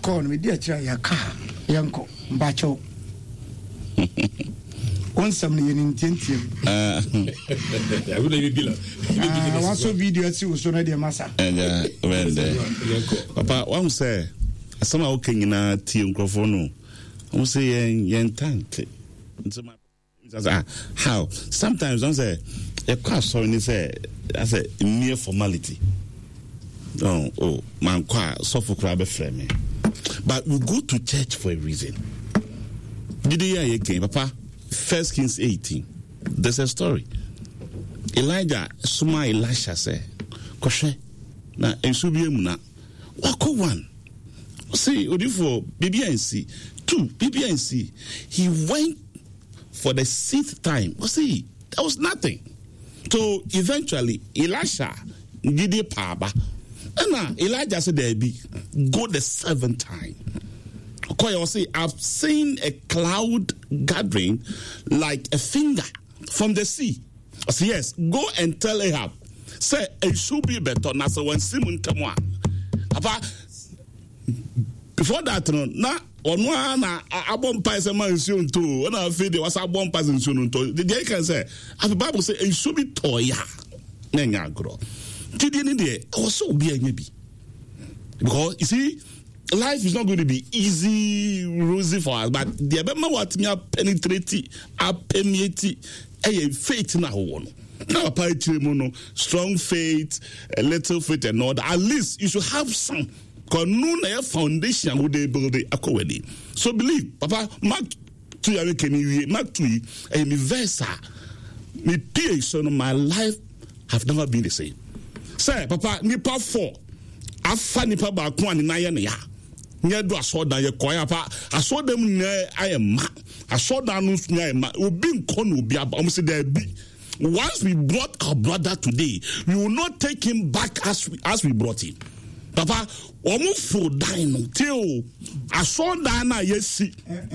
call me dear try your car yanko mbacho on some in intention I will be dealer also video so na dear massa papa one say some okay na tie microphone no say yen tank how sometimes don't say a car sorry say as a mere formality. Oh man kwa so for crab frame. But we go to church for a reason. Did you hear again, Papa? 1 Kings 18. There's a story. Elijah suma Elisha say, "Koshe na ensubiye mu na wako one." See, odifo BBNC 2 BBNC. He went for the 6th time. See, there was nothing. So eventually, Elisha did a paba. And now Elijah said, "There be go the 7th time." Okay, say I've seen a cloud gathering like a finger from the sea. I say, yes, go and tell Ahab. Say it should be better. Now, so when Simon come on, Papa. Before that, na one na abon pass a man soon too. When I feel there was a bomb pass in soon too. The day can say, as the Bible say, it should be toya. Nenga grow. Did you need it? Also be a maybe. Because you see, life is not going to be easy, rosy for us. But the abema what me penetrate, permeate, faith na one. Now, strong faith, a little faith, and all that. At least you should have some. Because no foundation would they build it. So believe, Papa, Mark 2, Mark 2, and me versa. Me peer, son, my life have never been the same. Say, Papa, nipa 4. Afa nipa ba kwani na ye ne ya. Nye do asoda ye koya pa. Asoda mu nya ayema. Asoda no nya ayema. Obi nko no obi aba. Omo say there be. Once we brought our brother today, we will not take him back as we brought him. Papa, omo fo dan no till asoda na yesi.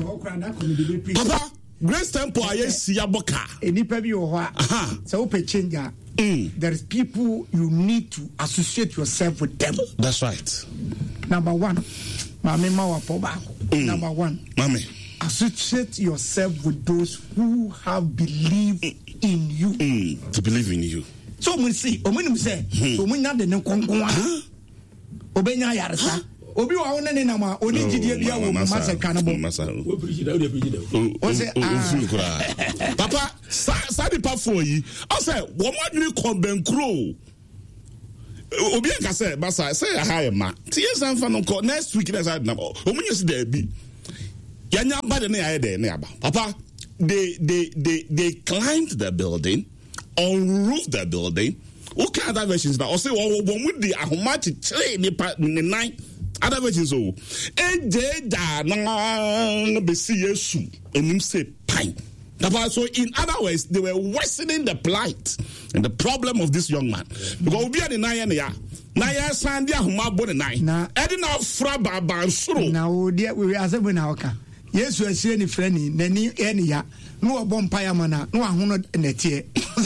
Papa, Grace Temple ayesi aboka. Enipa bi wo ho a. So ope change. There is people you need to associate yourself with them. That's right. Number 1, Mami Mawa Poba. Number 1, Mami, associate yourself with those who have believed in you. To believe in you. So we see, say, so we not the Nkongwa. Obenya Yarsa. Obi wa wona ne na ma oni gidie bia wo masa kanabo. Papa, sa di pa for yi. I say, wo mo adwiri konbenkro. Obi enka say, basa say ha ma. Ti yesanfa no ko next week na say na. Omunye si da bi. Yanya ba de na ya de na aba. Papa, they climbed the building, unroofed the building. What kind of versions now? Or say, well, with the ahomachi trade the 9. Other versions, so so in other words, they were worsening the plight and the problem of this young man. Because we are the 9 year. Naya Sandia Huma Bonne 9. Edina Fraba Bansuru. Now, dear, we are 7 hours. Yes, we are seeing a friend in any ya. No bonfire mana, no 100 and a tear.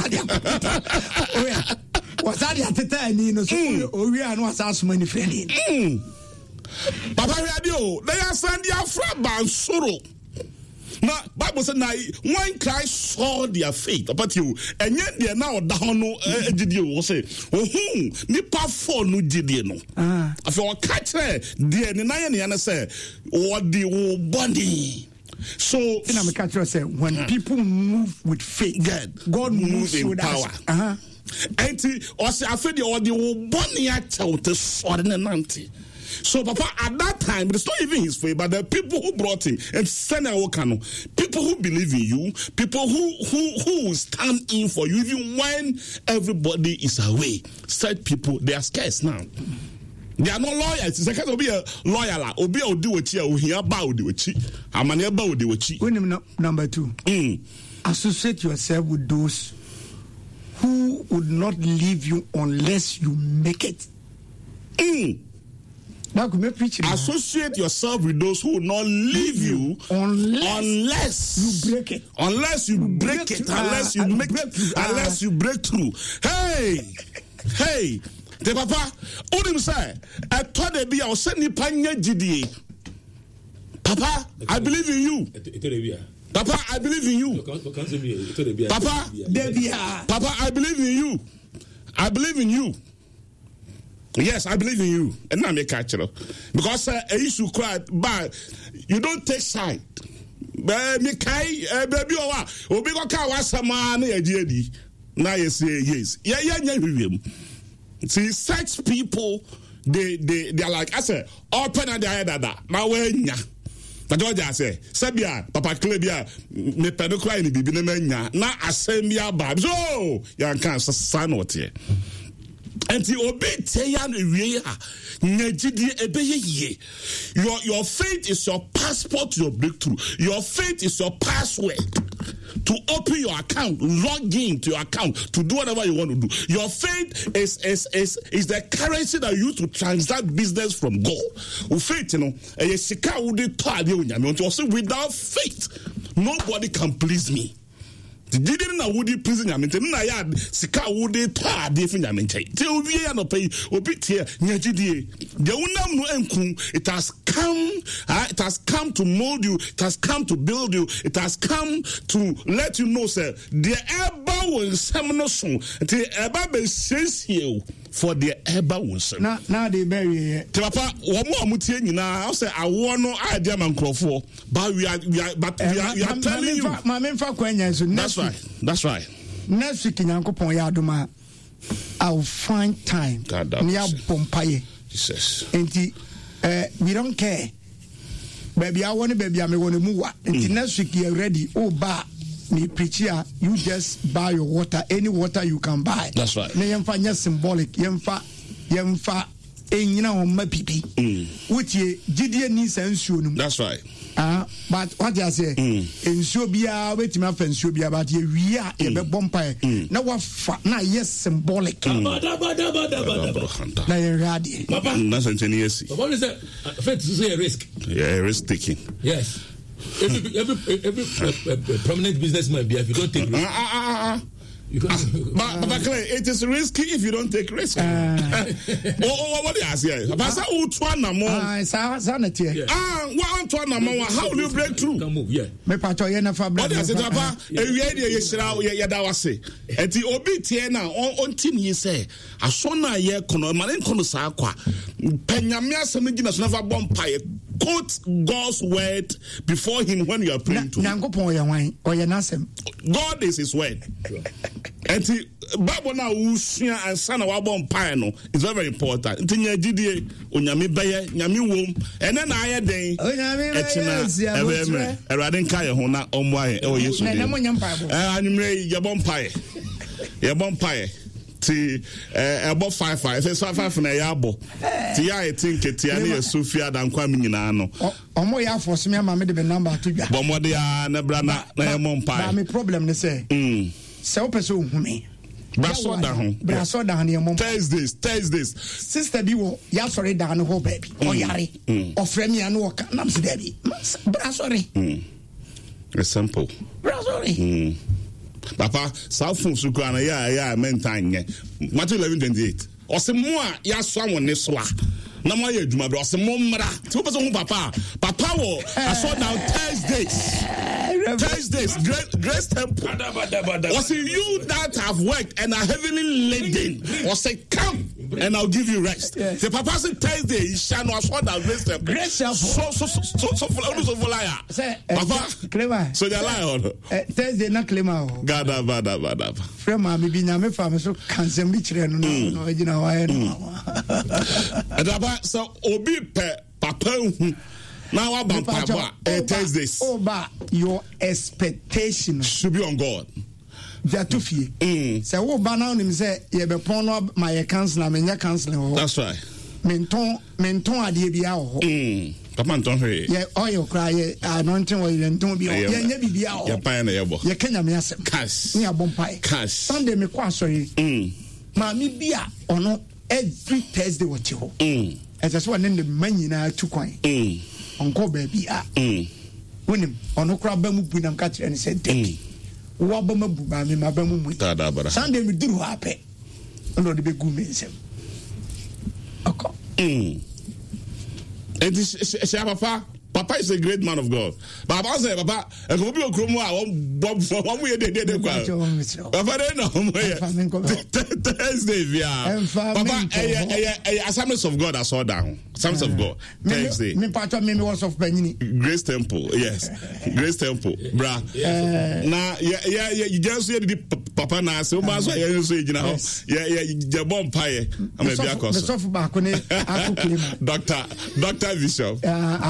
Was that at the time? We are not as many friends. Papa Radio, they are Sandia Fraba and Soro. Now, Bible said, when Christ saw their faith about you, and yet they are now down. No, did you say, oh, Nipa 4 no did you know? If you catch her, the Nana say, what the body. So, I'm catch say when people move with faith, God moves in power. And also, I feel the body out to ordinary. So, Papa, at that time, it's not even his faith, but the people who brought him and sent Awokano, people who believe in you, people who stand in for you, even when everybody is away. Said people, they are scarce now. They are not lawyers. It's like to be a lawyer. Obi o do what you hear about the wachi. Amani about the wachi. Number 2. Associate yourself with those who would not leave you unless you make it. Associate yourself with those who will not leave you unless you break it. Unless you break it. Unless you make it. Unless you break through. Hey. The Papa, Odim say, I told the be our sending panya GDA. Papa, I believe in you. Papa, I believe in you. Papa, I believe in you. I believe in you. Yes, I believe in you. And now make catch it. Because I used to cry, but you don't take side. Baby, baby, obi go ka wasama na yedi. Now you say yes. Yeah. See, such people, they are like, I say, open and they da. Now when but what I say, Sabia, Papa Klebia, me pedocry ni bibi na menya. Na asembia bab. So, yan kan san what here. Enti obi teya wie ha nyagidi ebeye ye. Your faith is your passport to your breakthrough. Your faith is your password to open your account, log in to your account, to do whatever you want to do. Your faith is the currency that you use to transact business from God. Faith, without faith, nobody can please me. Didn't know would you please me? I had Sika would it hard if you till we are not pay or bit here. It has come to mold you, it has come to build you, it has come to let you know, sir. The Eba will summon soon. The Eba says here for the Eba will summon. Now they bury Papa, one more mutin now. I'll say I want no idea man for, but we are telling you. That's right. Next week in Yankopon Yaduma, I'll find time. Near Pompaye. Jesus. And we don't care. Baby, I want to baby, I'm going to move. And next week you're ready. Oh, bar me preach here. You just buy your water, any water you can buy. That's right. Yemfa just symbolic. Yemfa. Enyina on my pipi. Which ye Gideon needs and soon. That's right. But what I say, in Subia, wait my friend Subia, but we are in the bumpire. Now what yes, symbolic. That's what is that? Faith to say a risk. Yeah, risk taking. Yes. Every prominent businessman, if you don't take risk. But it is risky if you don't take risk. What do you say? How will you break through? Can move, yeah. What do you say, Papa? And the obitiena on tin ye say, a sona ye kono, manen kono sakwa, Penyamia Samiginas never bumpire. Quote God's word before him when you are praying to him. God is his word. And the Bible now Usia and Sana Wabon Pino is very important. Tinya Didi, Unyami Baye, Yami Womb, and then I had day a Radin Kaya Hona on why oh yes, and Yabon Pie. About 5 It's 5 na yabo. Ti I think Tiani Sofia dan kwa nyina no. Omo ya force me ma me de number to dwa. Bomo de na bra na yamon pai. Ba me problem ne say. Se o pese ohun me. Braso da ho. Braso da ne yamon. Thursdays. Sister bi wo ya sorry da no ho baby. O yare. O frame ya no ka nam se baby. Braso re. It's simple. Braso re. Papa, South from Sukana, yeah, mentine. Matthew 11:28. Or some more, yes, someone is swag. No more, you do my brother, some more. Two person, Papa. Papa, I saw now Thursdays, Grace Temple. Was it you that have worked and are heavily laden? Or say, come and I'll give you rest. Yes. The Papa said Thursday, you shall not saw that Grace Temple. So, Papa, so they're lying. Thursday, not Clema. Bada. From my baby, I'm so cancel me. So, Obi Papa. Now about Papa Thursdays. Over your expectation should be on God. Jatufi. So what banana him say you be pon my counselor, me counseling. That's right. Menton ade bia ho. Papa nton hwe. Yeah, oil cry anointing oil nton bia. Yeah, nya bibia ho. Ya pan na yebo. Ye kenya me asem. Cash. Ni abompai. Cash. Sunday me kwa sorry. Ma mi bia ono every Thursday what you. As I saw the man nyina tu kwan. Onko baby wonim ono kra ba mu bu nam ka kire ne se deki wo ba mabu ba me ma ba mu mu Sunday me duru ape ono de be gu me nsem akọ and this Papa Papa is a great man of God. But Papa say, Papa, I go be a chromo. One way they did. Papa, they know. Thursday, yeah. Papa, Assemblies of God, I saw down. Assemblies of God. Thursday. Me part of me was of Benini. Grace Temple, yes. Grace Temple, bra. Now, you just hear the Papa now. So much you say, you know, you bomb pie. I'm a biacos. Doctor Bishop.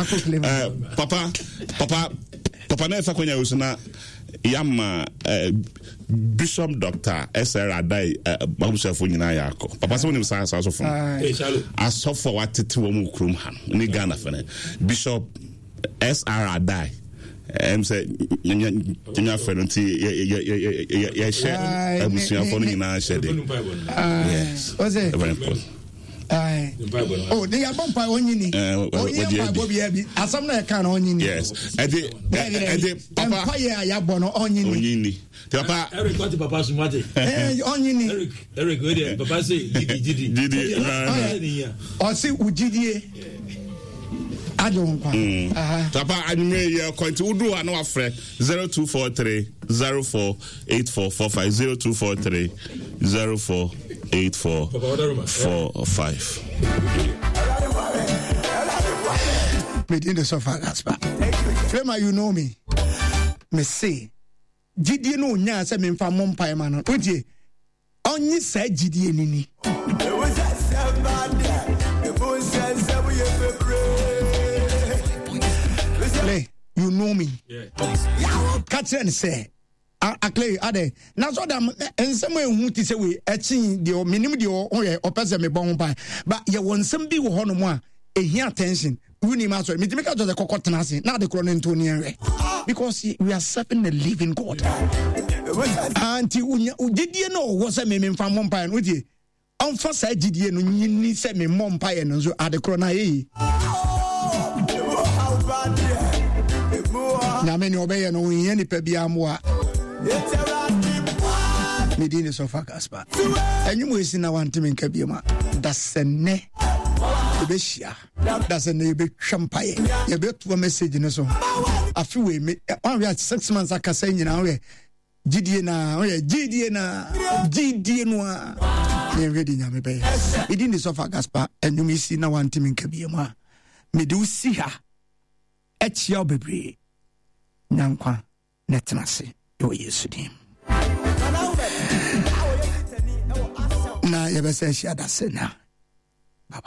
Papa, never when you was na yama Bishop Doctor SR Adai Babusha for Yako. Papa, when he was also from I saw for what to woman krum ham in Ghana for Bishop SR Adai. Say, your friend, share a Muslim for Nina shedding. Yes, was it very important? Oh, they are bumped by one in as some can on yes. Papa, ya bono on you. Papa, Eric, what Papa Sumati? On you, Eric, Papa say, did or see, would you? I don't Papa, I may continue an offer 0243 048445 0243 048445. Within the sofa, Gaspar. Flema, you know me. Me say, did you know Nya said me from Mumpai man? Would you? Only said GD Nini. You know me. Catch and say, I clay, Ade. Now, so them and somewhere who to say we etching the minimum or person me bomb by, but you want some be one more a here attention. We need master. Me make out the cocotanasi, not the cronin to because we are serving the living God. Auntie, did you know what's a meme from Mumpai with you? On first side, did you need send me Mumpai and so at the corona? Na many obey no any pebiamwa. Medina sofa Gaspar. And you will see now one team in Kabima. That's a ne. Besia. That's a neighbor champagne. You bet to a message in a song. A few we 6 months I can say in our way. Gideona. You're ready now, me bay. Medina sofa Gaspar. And you may see now one team in Kabima. Me do see her. Etch your baby. Nankwa netnase yo yesudim na yebese shia da sena